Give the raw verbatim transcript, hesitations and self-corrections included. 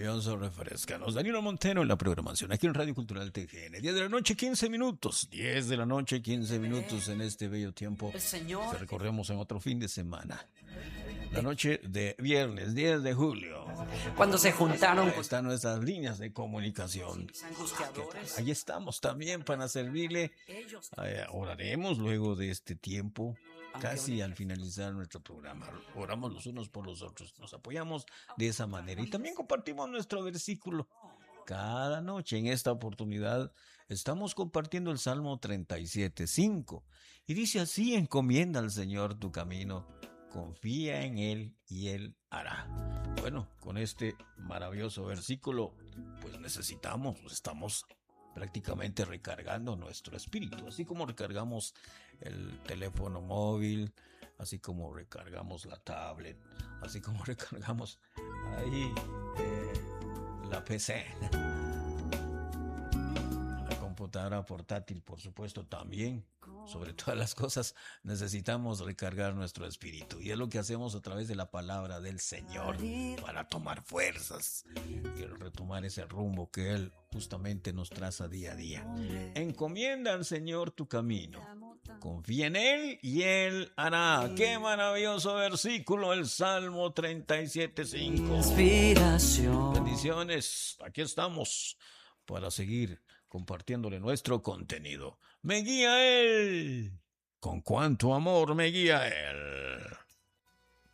maravilloso, refrescanos. Danilo Montero en la programación, aquí en Radio Cultural T G N. diez de la noche, quince minutos. diez de la noche, quince minutos en este bello tiempo que recorremos en otro fin de semana. La noche de viernes, diez de julio. Cuando se juntaron. Ahí están nuestras líneas de comunicación. Ahí estamos también para servirle. Eh, oraremos luego de este tiempo. Casi al finalizar nuestro programa, oramos los unos por los otros, nos apoyamos de esa manera y también compartimos nuestro versículo. Cada noche en esta oportunidad estamos compartiendo el Salmo treinta y siete, cinco y dice así: encomienda al Señor tu camino, confía en Él y Él hará. Bueno, con este maravilloso versículo pues necesitamos, estamos prácticamente recargando nuestro espíritu, así como recargamos el teléfono móvil, así como recargamos la tablet, así como recargamos ahí eh, la P C, la computadora portátil, por supuesto, también. Sobre todas las cosas necesitamos recargar nuestro espíritu y es lo que hacemos a través de la palabra del Señor para tomar fuerzas y retomar ese rumbo que Él justamente nos traza día a día. Encomienda al Señor tu camino, confía en Él y Él hará. ¡Qué maravilloso versículo! El Salmo treinta y siete, cinco. Inspiración. Bendiciones, aquí estamos para seguir compartiéndole nuestro contenido. Me guía Él, con cuánto amor me guía Él.